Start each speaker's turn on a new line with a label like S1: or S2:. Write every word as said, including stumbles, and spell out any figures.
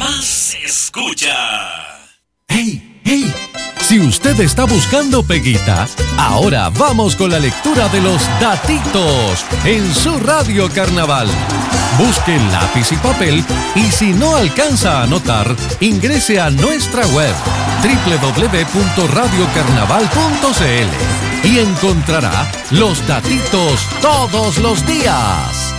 S1: más se escucha.
S2: ¡Hey, hey! Si usted está buscando peguita, ahora vamos con la lectura de los datitos en su Radio Carnaval. Busque lápiz y papel y si no alcanza a anotar, ingrese a nuestra web doble u doble u doble u punto radio carnaval punto c l y encontrará los datitos todos los días.